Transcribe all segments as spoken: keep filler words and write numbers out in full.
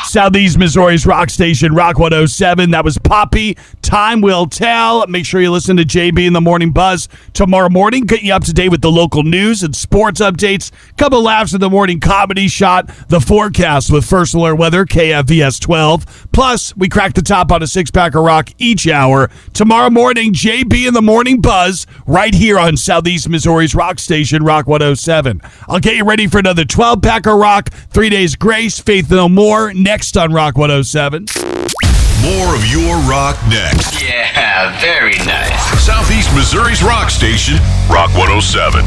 Southeast Missouri's rock station, Rock one oh seven. That was Poppy. Time will tell. Make sure you listen to J B in the Morning Buzz tomorrow morning. Get you up to date with the local news and sports updates. Couple laughs in the morning comedy shot. The forecast with First Alert Weather, K F V S twelve. Plus, we crack the top on a six-pack of rock each hour. Tomorrow morning, J B in the Morning Buzz right here on Southeast Missouri's rock station, Rock one oh seven. I'll get you ready for another twelve-pack of rock. Three Days Grace, Faith No More, next on Rock one oh seven. More of your rock next. Yeah, very nice. Southeast Missouri's rock station, Rock one oh seven.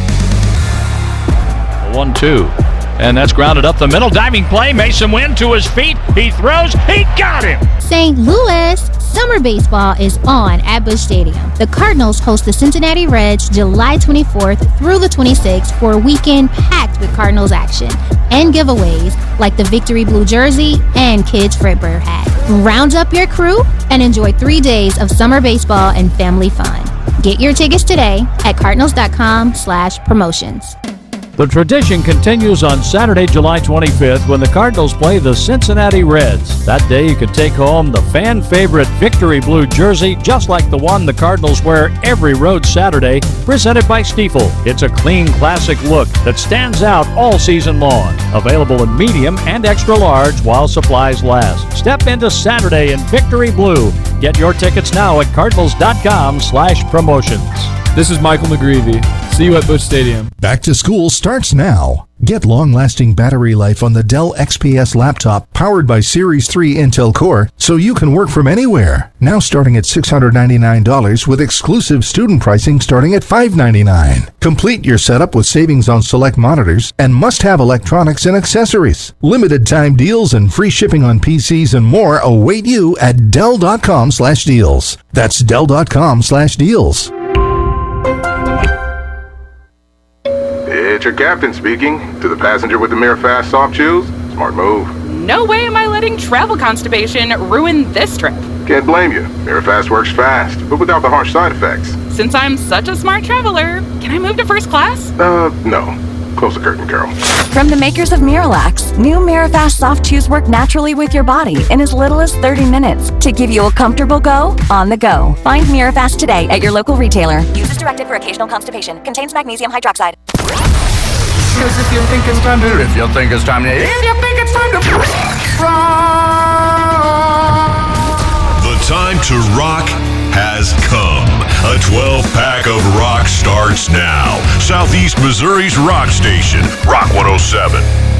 one two. And that's grounded up the middle. Diving play. Mason Wynn to his feet. He throws. He got him. Saint Louis, summer baseball is on at Busch Stadium. The Cardinals host the Cincinnati Reds July twenty-fourth through the twenty-sixth for a weekend packed with Cardinals action and giveaways like the Victory Blue jersey and Kids Fredbear hat. Round up your crew and enjoy three days of summer baseball and family fun. Get your tickets today at cardinals.com slash promotions. The tradition continues on Saturday, July twenty-fifth, when the Cardinals play the Cincinnati Reds. That day, you can take home the fan-favorite Victory Blue jersey, just like the one the Cardinals wear every road Saturday, presented by Stiefel. It's a clean, classic look that stands out all season long. Available in medium and extra large while supplies last. Step into Saturday in Victory Blue. Get your tickets now at cardinals.com slash promotions. This is Michael McGreevy. See you at Busch Stadium. Back to school starts now. Get long-lasting battery life on the Dell X P S laptop powered by Series three Intel Core so you can work from anywhere. Now starting at six hundred ninety-nine dollars with exclusive student pricing starting at five hundred ninety-nine dollars. Complete your setup with savings on select monitors and must-have electronics and accessories. Limited time deals and free shipping on P Cs and more await you at Dell.com slash deals. That's Dell.com slash deals. It's your captain speaking. To the passenger with the Mirror Fast soft chews, smart move. No way am I letting travel constipation ruin this trip. Can't blame you. Mirror Fast works fast, but without the harsh side effects. Since I'm such a smart traveler, can I move to first class? Uh, no. Close the curtain, Carol. From the makers of Miralax, new Mirafast soft chews work naturally with your body in as little as thirty minutes to give you a comfortable go on the go. Find Mirafast today at your local retailer. Use as directed for occasional constipation. Contains magnesium hydroxide. Because if you think it's time to, if you think it's time to, if you think it's time to rock. The time to rock has come. A twelve-pack of rock starts now. Southeast Missouri's rock station, Rock one oh seven.